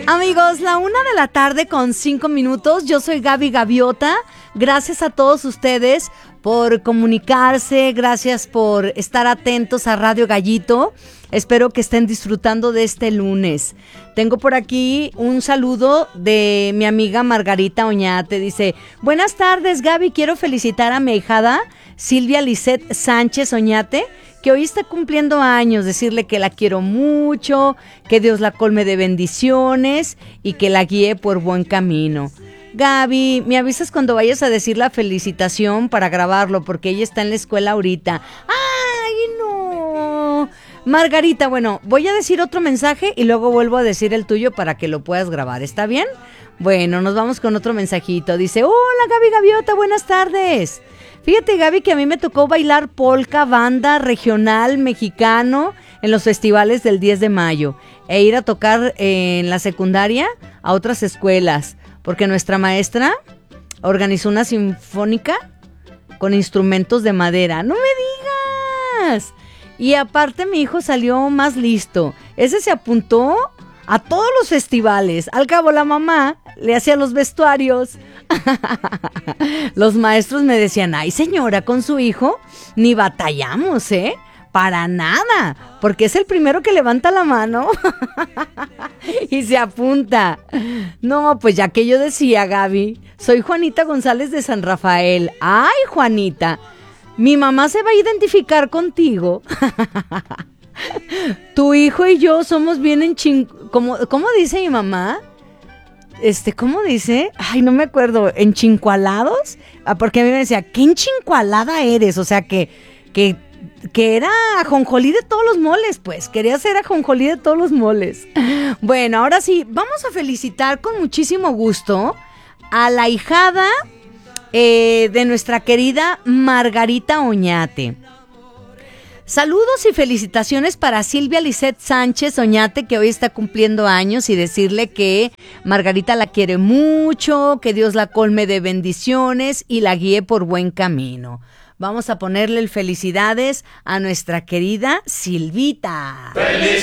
Amigos, la 1:00 con 5 minutos. Yo soy Gaby Gaviota. Gracias a todos ustedes por comunicarse. Gracias por estar atentos a Radio Gallito. Espero que estén disfrutando de este lunes. Tengo por aquí un saludo de mi amiga Margarita Oñate. Dice: buenas tardes, Gaby. Quiero felicitar a mi ahijada Silvia Lisset Sánchez Oñate, que hoy está cumpliendo años. Decirle que la quiero mucho, que Dios la colme de bendiciones y que la guíe por buen camino. Gaby, me avisas cuando vayas a decir la felicitación para grabarlo, porque ella está en la escuela ahorita. ¡Ay, no! Margarita, bueno, voy a decir otro mensaje y luego vuelvo a decir el tuyo para que lo puedas grabar, ¿está bien? Bueno, nos vamos con otro mensajito. Dice: hola, Gaby Gaviota, buenas tardes. Fíjate, Gaby, que a mí me tocó bailar polka, banda, regional, mexicano en los festivales del 10 de mayo e ir a tocar en la secundaria a otras escuelas, porque nuestra maestra organizó una sinfónica con instrumentos de madera. ¡No me digas! Y aparte mi hijo salió más listo. Ese se apuntó a todos los festivales. Al cabo la mamá le hacía los vestuarios. Los maestros me decían: ay, señora, con su hijo ni batallamos, para nada, porque es el primero que levanta la mano y se apunta. No, pues ya que yo decía, Gaby, soy Juanita González de San Rafael. Ay, Juanita, mi mamá se va a identificar contigo. Tu hijo y yo somos bien ¿Cómo dice mi mamá? ¿Cómo dice? Ay, no me acuerdo. ¿Enchincualados? Porque a mí me decía: ¿qué enchincualada eres? O sea, que era ajonjolí de todos los moles, pues. Quería ser ajonjolí de todos los moles. Bueno, ahora sí, vamos a felicitar con muchísimo gusto a la ahijada de nuestra querida Margarita Oñate. Saludos y felicitaciones para Silvia Lisset Sánchez Oñate, que hoy está cumpliendo años, y decirle que Margarita la quiere mucho, que Dios la colme de bendiciones y la guíe por buen camino. Vamos a ponerle el felicidades a nuestra querida Silvita. ¡Feliz